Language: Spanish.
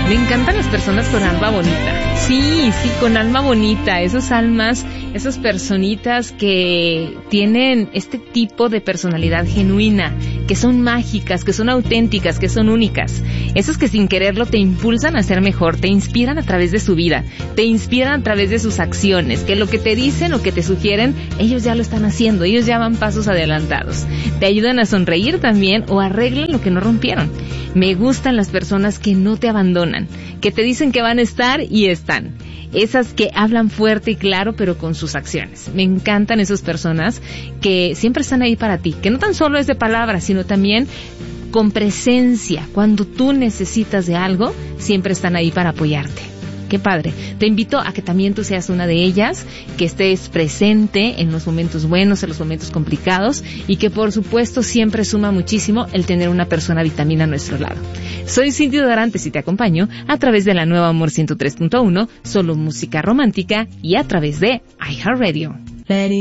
Me encantan las personas con alma bonita. Sí, con alma bonita. Esos almas, esas personitas que tienen este tipo de personalidad genuina, que son mágicas, que son auténticas, que son únicas. Esos que sin quererlo te impulsan a ser mejor, te inspiran a través de su vida, te inspiran a través de sus acciones, que lo que te dicen o que te sugieren, ellos ya lo están haciendo, ellos ya van pasos adelantados. Te ayudan a sonreír también o arreglan lo que no rompieron. Me gustan las personas que no te abandonan, que te dicen que van a estar y están. Esas que hablan fuerte y claro, pero con sus acciones. Me encantan esas personas que siempre están ahí para ti, que no tan solo es de palabras, sino también con presencia. Cuando tú necesitas de algo, siempre están ahí para apoyarte. Qué padre. Te invito a que también tú seas una de ellas, que estés presente en los momentos buenos, en los momentos complicados, y que por supuesto siempre suma muchísimo el tener una persona vitamina a nuestro lado. Soy Cindy Dorantes y te acompaño a través de la Nueva Amor 103.1, solo música romántica, y a través de iHeartRadio.